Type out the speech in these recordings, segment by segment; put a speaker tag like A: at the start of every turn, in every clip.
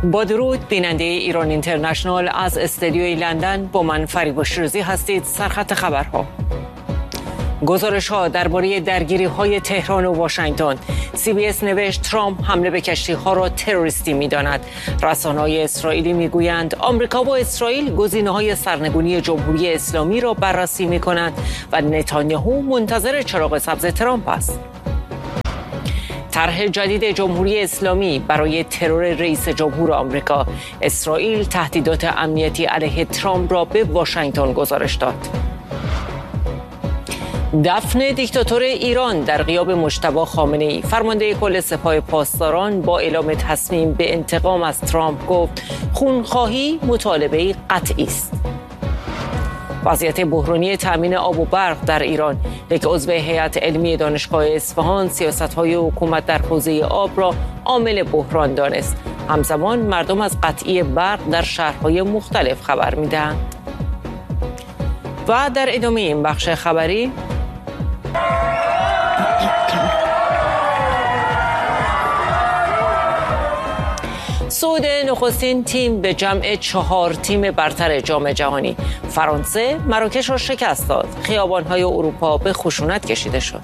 A: با درود بیننده ایران اینترنشنال از استودیوی لندن با من فریبا شیرازی هستید. سرخط خبرها. گزارش ها درباره درگیری های تهران و واشنگتن. CBS نوشت ترامپ حمله به کشتی ها را تروریستی می داند. رسانه‌های اسرائیلی می گویند آمریکا و اسرائیل گزینه های سرنگونی جمهوری اسلامی را بررسی می کنند و نتانیاهو منتظر چراغ سبز ترامپ است. طرح جدید جمهوری اسلامی برای ترور رئیس جمهور آمریکا. اسرائیل تهدیدات امنیتی علیه ترامپ را به واشنگتن گزارش داد. دفن دیکتاتور ایران در غیاب مجتبی خامنه‌ای. فرمانده کل سپاه پاسداران با اعلام تصمیم به انتقام از ترامپ گفت خونخواهی مطالبه قطعی است. وضعیت بحرانی تامین آب و برق در ایران. یک عضو هیئت علمی دانشگاه اصفهان سیاست‌های حکومت در حوزه آب را عامل بحران دانست. همزمان مردم از قطعی برق در شهرهای مختلف خبر می‌دهند. و در ادامه این بخش خبری صعود نخستین تیم به جمع 4 تیم برتر جام جهانی. فرانسه مراکش را شکست داد. خیابان‌های اروپا به خشونت کشیده شد.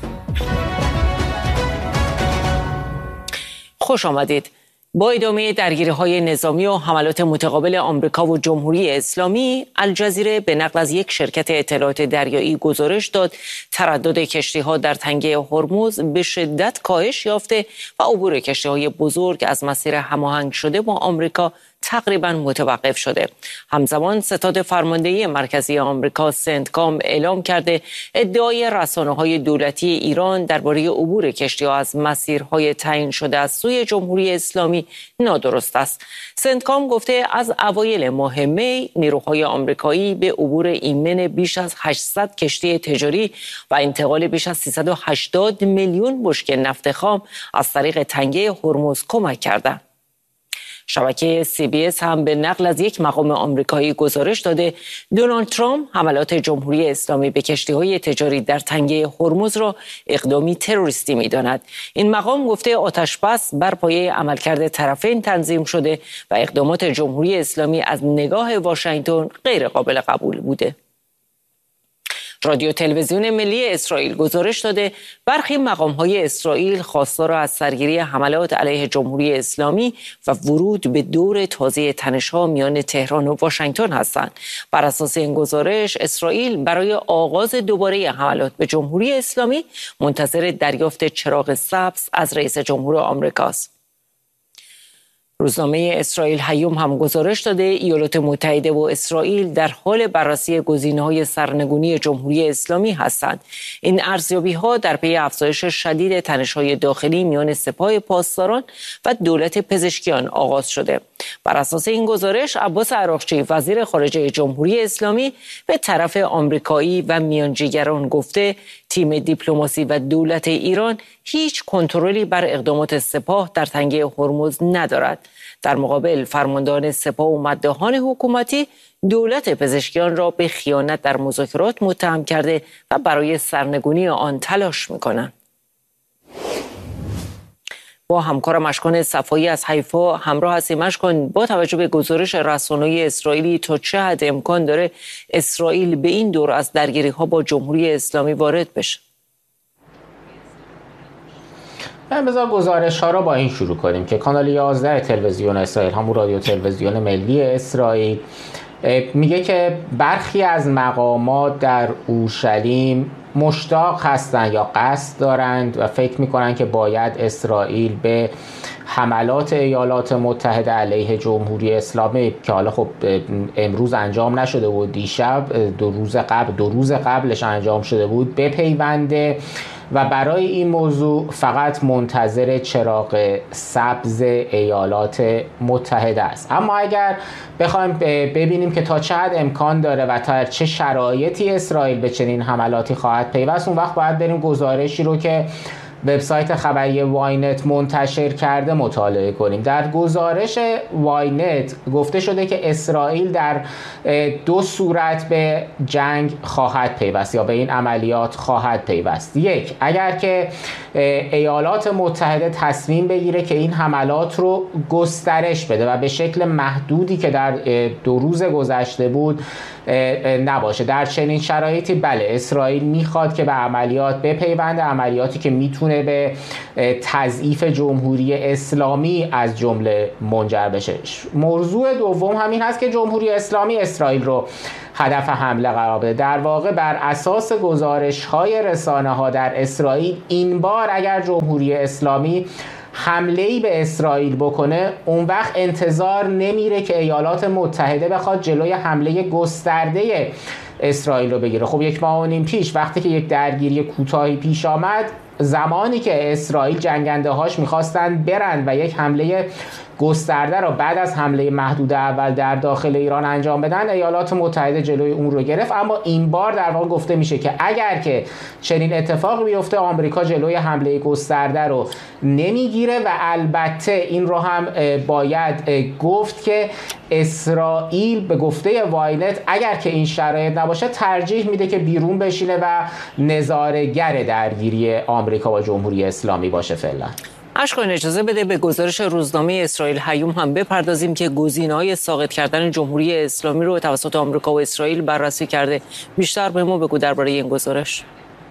A: خوش آمدید. با ادامه درگیری‌های نظامی و حملات متقابل آمریکا و جمهوری اسلامی، الجزیره به نقل از یک شرکت اطلاعات دریایی گزارش داد تردد کشتی‌ها در تنگه هرمز به شدت کاهش یافته و عبور کشتی‌های بزرگ از مسیر هماهنگ شده با آمریکا تقریباً متوقف شده. همزمان ستاد فرماندهی مرکزی آمریکا سنتکام اعلام کرده ادعای رسانه‌های دولتی ایران درباره عبور کشتی‌ها از مسیرهای تعیین شده از سوی جمهوری اسلامی نادرست است. سنتکام گفته از اوایل ماه می نیروهای آمریکایی به عبور ایمن بیش از 800 کشتی تجاری و انتقال بیش از 380 میلیون بشکه نفت خام از طریق تنگه هرمز کمک کردند. شبکه CBS هم به نقل از یک مقام آمریکایی گزارش داده دونالد ترامپ حملات جمهوری اسلامی به کشتی‌های تجاری در تنگه هرمز را اقدامی تروریستی می‌داند. این مقام گفته آتش‌بس بر پایه عملکرد طرفین تنظیم شده و اقدامات جمهوری اسلامی از نگاه واشنگتن غیر قابل قبول بوده. رادیو تلویزیون ملی اسرائیل گزارش داده برخی مقام‌های اسرائیل خواستار از سرگیری حملات علیه جمهوری اسلامی و ورود به دور تازه تنش‌ها میان تهران و واشنگتن هستند. بر اساس این گزارش اسرائیل برای آغاز دوباره حملات به جمهوری اسلامی منتظر دریافت چراغ سبز از رئیس جمهور آمریکاست. روزنامه اسرائیل هیوم هم گزارش داده ایالات متحده و اسرائیل در حال بررسی گزینه‌های سرنگونی جمهوری اسلامی هستند. این ارزیابی‌ها در پی افزایش شدید تنش‌های داخلی میان سپاه پاسداران و دولت پزشکیان آغاز شده. بر اساس این گزارش عباس عراقچی وزیر خارجه جمهوری اسلامی به طرف آمریکایی و میانجیگران گفته تیم دیپلماسی و دولت ایران هیچ کنترلی بر اقدامات سپاه در تنگه هرمز ندارد. در مقابل فرماندهان سپاه و مداحان حکومتی دولت پزشکیان را به خیانت در مذاکرات متهم کرده و برای سرنگونی آن تلاش می‌کنند. با همکارم اشکان صفایی از حیفا همراه هستیم. اشکان، با توجه به گزارش رسانه‌های اسرائیلی تا چه حد امکان داره اسرائیل به این دور از درگیری‌ها با جمهوری اسلامی وارد بشه؟
B: بذار گزارش ها را با این شروع کنیم که کانال 11 تلویزیون اسرائیل، همون رادیو تلویزیون ملی اسرائیل، میگه که برخی از مقامات در اورشلیم مشتاق هستند یا قصد دارند و فکر میکنن که باید اسرائیل به حملات ایالات متحده علیه جمهوری اسلامی که حالا خب امروز انجام نشده بود، دیشب دو روز قبلش انجام شده بود، بپیونده و برای این موضوع فقط منتظر چراغ سبز ایالات متحده است. اما اگر بخوایم ببینیم که تا چه حد امکان داره و تا چه شرایطی اسرائیل به چنین حملاتی خواهد پیوست، اون وقت باید بریم گزارشی رو که وبسایت خبری واینت منتشر کرده مطالعه کنیم. در گزارش واینت گفته شده که اسرائیل در 2 صورت به جنگ خواهد پیوست یا به این عملیات خواهد پیوست. یک، اگر که ایالات متحده تصمیم بگیره که این حملات رو گسترش بده و به شکل محدودی که در 2 روز گذشته بود نباشه. در چنین شرایطی بله، اسرائیل میخواد که به عملیات بپیونده، عملیاتی که میتونه به تضعیف جمهوری اسلامی از جمله منجر بشه. موضوع دوم همین هست که جمهوری اسلامی اسرائیل رو هدف حمله قرار بده. در واقع بر اساس گزارش‌های رسانه‌ها در اسرائیل این بار اگر جمهوری اسلامی حمله‌ای به اسرائیل بکنه، اون وقت انتظار نمیره که ایالات متحده بخواد جلوی حمله گسترده اسرائیل رو بگیره. خب 1.5 ماه پیش وقتی که یک درگیری کوتاهی پیش آمد، زمانی که اسرائیل جنگنده هاش میخواستن برند و یک حمله گسترده رو بعد از حمله محدود اول در داخل ایران انجام بدن، ایالات متحده جلوی اون رو گرفت. اما این بار در واقع گفته میشه که اگر که چنین اتفاقی بیفته، آمریکا جلوی حمله گسترده رو نمیگیره و البته این رو هم باید گفت که اسرائیل به گفته واینت اگر که این شرایط نباشه ترجیح میده که بیرون بشینه و نظاره‌گر درگیری آمریکا و جمهوری اسلامی باشه. فعلا
A: اشکان اجازه بده به گزارش روزنامه اسرائیل هیوم هم بپردازیم که گزینه‌های ساقط کردن جمهوری اسلامی رو توسط آمریکا و اسرائیل بررسی کرده. بیشتر به ما بگو درباره این گزارش.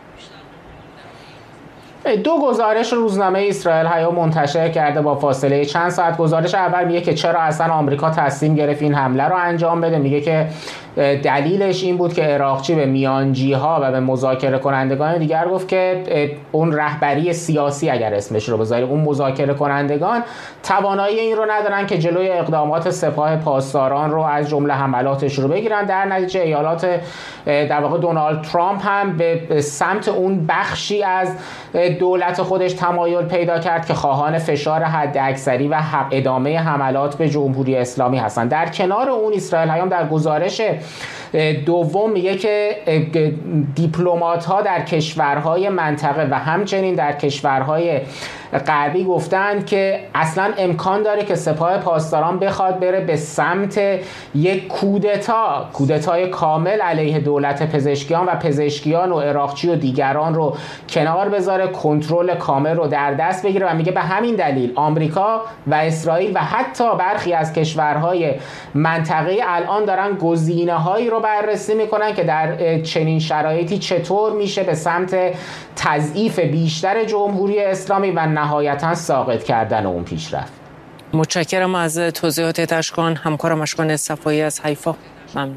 B: 2 گزارش روزنامه اسرائیل هیوم منتشر کرده با فاصله چند ساعت. گزارش اول میگه که چرا اصلا آمریکا تصمیم گرفت این حمله رو انجام بده. میگه که دلیلش این بود که عراقچی به میانجی‌ها و به مذاکره کنندگان دیگر گفت که اون رهبری سیاسی اگر اسمش رو بذاریم، اون مذاکره کنندگان توانایی این رو ندارن که جلوی اقدامات سپاه پاسداران رو از جمله حملاتش رو بگیرن. در نتیجه ایالات در واقع دونالد ترامپ هم به سمت اون بخشی از دولت خودش تمایل پیدا کرد که خواهان فشار حداکثری و ادامه حملات به جمهوری اسلامی هستند. در کنار اون اسرائیل هیوم در گزارش دوم میگه که دیپلمات ها در کشورهای منطقه و همچنین در کشورهای غربی گفتند که اصلا امکان داره که سپاه پاسداران بخواد بره به سمت یک کودتای کامل علیه دولت پزشکیان و پزشکیان و عراقچی و دیگران رو کنار بذاره، کنترل کامل رو در دست بگیره. و میگه به همین دلیل آمریکا و اسرائیل و حتی برخی از کشورهای منطقه الان دارن گزینه‌هایی رو بررسی میکنن که در چنین شرایطی چطور میشه به سمت تضعیف بیشتر جمهوری اسلامی و نهایتاً ساقط کردن اون پیش رفت.
A: متشکرم از توضیحات اشکان. همکارم اشکان صفایی از حیفا. ممنون.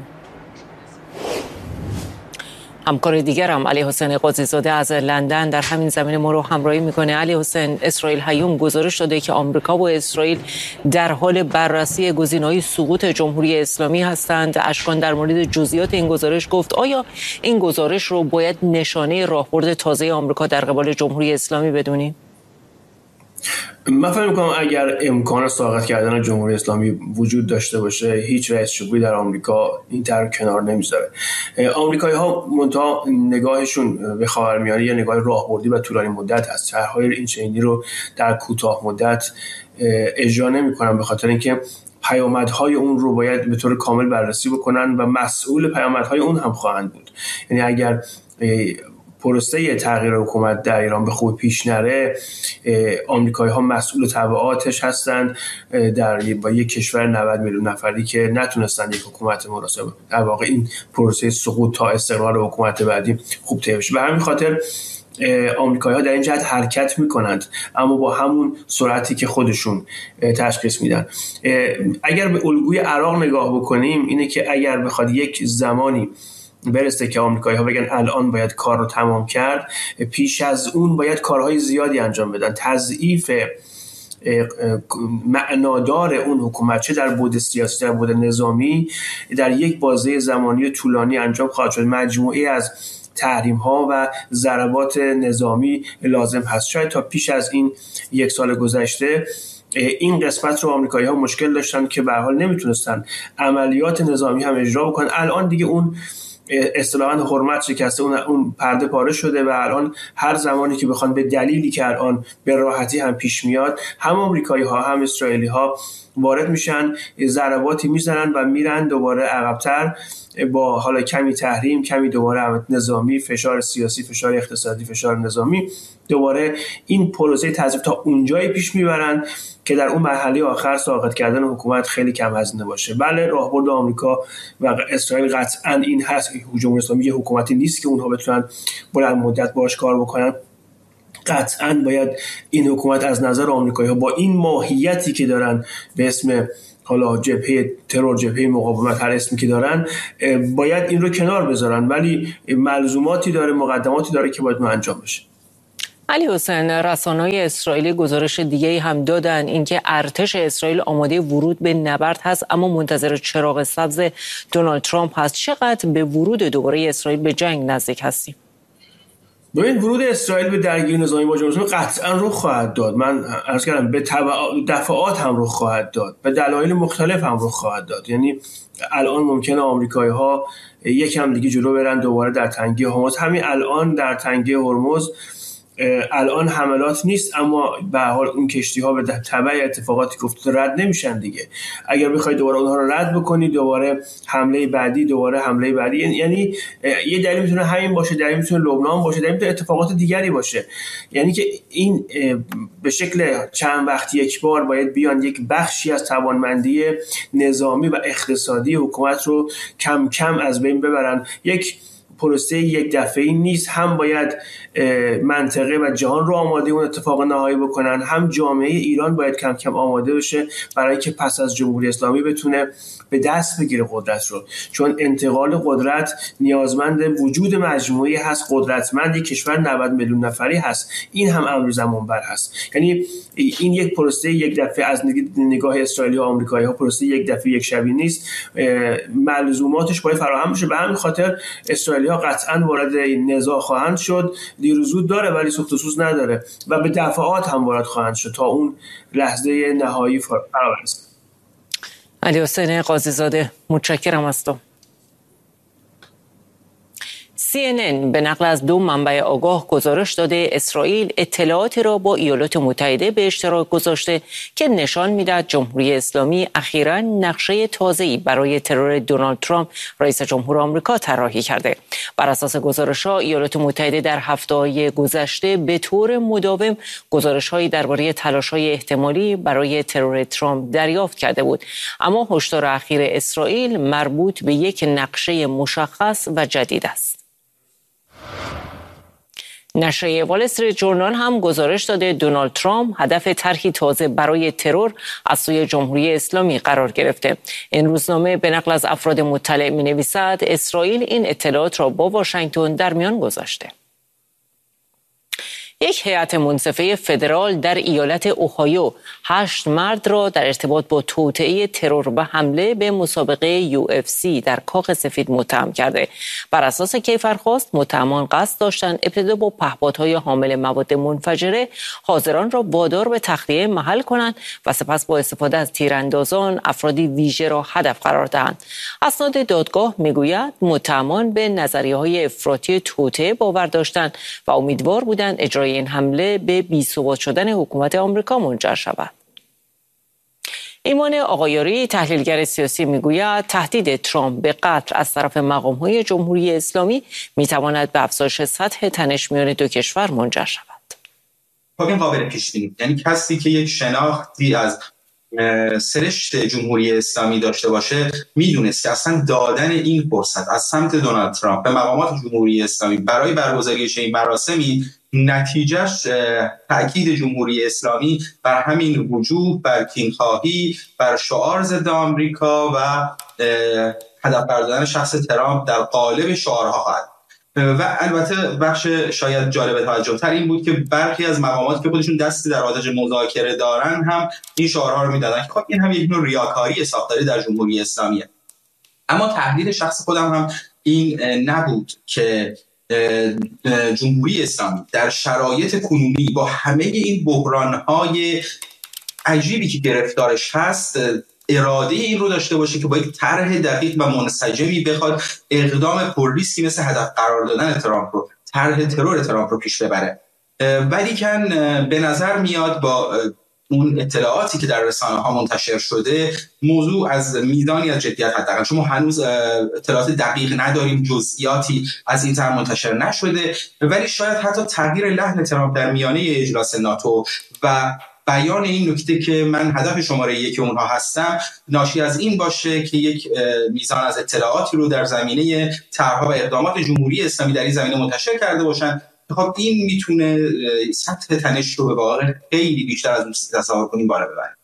A: همکار دیگرم علی حسین قاضی زاده از لندن در همین زمینه ما رو همراهی میکنه. علی حسین، اسرائیل هیوم گزارش داده که آمریکا و اسرائیل در حال بررسی گزینه‌های سقوط جمهوری اسلامی هستند. اشکان در مورد جزئیات این گزارش گفت. آیا این گزارش رو باید نشانه راهبرد تازه آمریکا در قبال جمهوری اسلامی بدونیم؟
C: من فکر می‌کنم اگر امکان ساقط کردن جمهوری اسلامی وجود داشته باشه، هیچ رئیس جمهوری در آمریکا این طرح کنار نمیذاره. آمریکایی‌ها منتها نگاهشون به خاورمیانه یا نگاه راهبردی و طولانی مدت هست. طرح‌های این چنینی رو در کوتاه مدت اجرا نمی‌کنن، به خاطر اینکه پیامدهای اون رو باید به طور کامل بررسی بکنن و مسئول پیامدهای اون هم خواهند بود. یعنی اگر پروسه تغییر حکومت در ایران به خوبی پیش نره، آمریکایی‌ها مسئول تبعاتش هستند با یک کشور 90 میلیون نفری که نتونستن یک حکومت مناسب در واقع این پروسه سقوط تا استقرار حکومت بعدی خوب طی بشه. به همین خاطر آمریکایی‌ها در این جهت حرکت میکنند، اما با همون سرعتی که خودشون تشخیص میدن. اگر به الگوی عراق نگاه بکنیم، اینه که اگر بخواد یک زمانی برسه که آمریکایی‌ها بگن الان باید کار رو تمام کرد، پیش از اون باید کارهای زیادی انجام بدن. تضعیف معنادار اون حکومت، چه در بعد سیاسی در بعد نظامی، در یک بازه زمانی طولانی انجام خواهد شد. مجموعه از تحریم‌ها و ضربات نظامی لازم هست. شاید تا پیش از این 1 سال گذشته این قسمت رو آمریکایی‌ها مشکل داشتن که به هر حال نمیتونستن عملیات نظامی هم اجرا بکنن. الان دیگه اون اصطلاحاً حرمت شکسته، اون پرده پاره شده و الان هر زمانی که بخوان به دلیلی که الان به راحتی هم پیش میاد، هم آمریکایی‌ها هم اسرائیلی‌ها وارد میشن، ضرباتی میزنن و میرن دوباره عقب‌تر با حالا کمی تحریم، کمی دوباره نظامی، فشار سیاسی، فشار اقتصادی، فشار نظامی، دوباره این پروسه تضعیف تا اونجایی پیش میبرن که در اون مرحله آخر ساقط کردن حکومت خیلی کم هزینه باشه. بله، راهبرد آمریکا و اسرائیل قطعاً این هست که جمهوری اسلامی یه حکومتی نیست که اونها بتونن بلند مدت باهاش کار بکنن. قطعاً باید این حکومت از نظر آمریکایی‌ها با این ماهیتی که دارن به اسم حالا جبهه ترور، جبهه مقاومت، هر اسمی که دارن، باید این رو کنار بذارن، ولی ملزوماتی داره، مقدماتی داره که باید انجام بشه.
A: علی حسین، رسانه‌های اسرائیلی گزارش دیگه‌ای هم دادن اینکه ارتش اسرائیل آماده ورود به نبرد هست، اما منتظر چراغ سبز دونالد ترامپ هست. چقدر به ورود دوباره اسرائیل به جنگ نزدیک هستیم؟
C: ببین، ورود اسرائیل به درگیری نظامی با جمهوری اسلامی قطعا رخ خواهد داد. من عرض کردم به دفعات هم رخ خواهد داد، به دلایل مختلف هم رخ خواهد داد. یعنی الان ممکنه آمریکایی‌ها یکم دیگه جلو برن، دوباره در تنگه هرمز، همین الان در تنگه هرمز الان حملات نیست، اما به هر حال اون کشتی‌ها به تبع اتفاقاتی که افتاده رد نمیشن دیگه. اگر بخوای دوباره اونها رو رد بکنی، دوباره حمله بعدی، دوباره حمله بعدی، یعنی یه دلیل میتونه همین باشه، دلیل میتونه لبنان باشه، دلیل میتونه اتفاقات دیگری باشه. یعنی که این به شکل چند وقت یک بار باید بیان یک بخشی از توانمندی نظامی و اقتصادی حکومت رو کم کم از بین ببرن. یک پروسه یک دفعه‌ای نیست، هم باید منطقه و جهان رو آماده اون اتفاق نهایی بکنن، هم جامعه ایران باید کم کم آماده بشه برای که پس از جمهوری اسلامی بتونه به دست بگیره قدرت رو، چون انتقال قدرت نیازمند وجود مجموعی هست قدرتمند. یک کشور 90 میلیون نفری هست، این هم امر زمان بر هست. یعنی این یک پروسه یک دفعه از نگاه اسرائیلی و آمریکایی‌ها پروسه یک دفعه یک شبی نیست، ملزوماتش باید فراهم بشه. به همین خاطر اسرائیلی‌ها قطعاً وارد این نزاع خواهند شد. دیر و زود داره ولی سوخت و سوز نداره و به دفعات هم وارد خواهند شد تا اون لحظه نهایی فراهم است.
A: علی حسین قاضی‌زاده، متشکرم از تو. CNN به نقل از 2 منبع آگاه گزارش داده اسرائیل اطلاعاتی را با ایالات متحده به اشتراک گذاشته که نشان می‌دهد جمهوری اسلامی اخیراً نقشه تازه‌ای برای ترور دونالد ترامپ رئیس جمهور آمریکا طراحی کرده. بر اساس گزارش‌ها ایالات متحده در هفته‌های گذشته به طور مداوم گزارش‌هایی درباره تلاش‌های احتمالی برای ترور ترامپ دریافت کرده بود، اما هشدار اخیر اسرائیل مربوط به یک نقشه مشخص و جدید است. نشریه وال استریت جورنال هم گزارش داده دونالد ترامپ هدف طرحی تازه برای ترور از سوی جمهوری اسلامی قرار گرفته. این روزنامه به نقل از افراد مطلع می‌نویسد اسرائیل این اطلاعات را با واشنگتن در میان گذاشته. یک هیئت منصفه فدرال در ایالت اوهایو 8 مرد را در ارتباط با توطئه ترور و حمله به مسابقه UFC در کاخ سفید متهم کرده. بر اساس کیفرخواست متهمان قصد داشتند ابتدا با پهپادهای حامل مواد منفجره حاضران را وادار به تخلیه محل کنند و سپس با استفاده از تیراندازان افرادی ویژه را هدف قرار دهند. اسناد دادگاه میگوید متهمان به نظریه‌های افراطی توطئه باور داشتند و امیدوار بودند اجرای این حمله به بی‌ثبات شدن حکومت آمریکا منجر شود. ایمان آقایاری تحلیلگر سیاسی میگوید تهدید ترامپ به قتل از طرف مقام‌های جمهوری اسلامی میتواند به افزایش سطح تنش میان دو کشور منجر شود.
D: خب این قابل پیش بینی، یعنی کسی که یک شناختی از سرشت جمهوری اسلامی داشته باشه میدونست که اصلا دادن این فرصت از سمت دونالد ترامپ به مقامات جمهوری اسلامی برای برگزاری این مراسمی نتیجهش تأکید جمهوری اسلامی بر همین وجوه، بر کینخواهی، بر شعار ضد آمریکا و هدف قرار دادن شخص ترامپ در قالب شعارها خواهد. و البته بخش شاید جالب توجه تر این بود که برخی از مقامات که خودشون دستی در آتش مذاکره دارن هم این شعارها رو میدادن که این هم یک نوع ریاکاری ساختاری در جمهوری اسلامیه. اما تحلیل شخص خودم هم این نبود که جمهوری اسلامی در شرایط کنونی با همه این بحران‌های عجیبی که گرفتارش هست اراده این رو داشته باشه که با یک طرح دقیق و منسجمی بخواد اقدام پرریسکی مثل هدف قرار دادن ترامپ رو، طرح ترور ترامپ رو پیش ببره. ولیکن به نظر میاد با اون اطلاعاتی که در رسانه ها منتشر شده موضوع از میدانی از جدیت حداقل، چون ما هنوز اطلاعات دقیق نداریم، جزئیاتی از این طرح منتشر نشده، ولی شاید حتی تغییر لحن ترامپ در میانه اجلاس ناتو و بیان این نکته که من هدف شماره 1 اونها هستم ناشی از این باشه که یک میزان از اطلاعاتی رو در زمینه طرح‌ها و اقدامات جمهوری اسلامی در این زمینه منتشر کرده باشن. خب این میتونه سطح تنش رو به واقع خیلی بیشتر از اون تصور کنیم بالا ببره.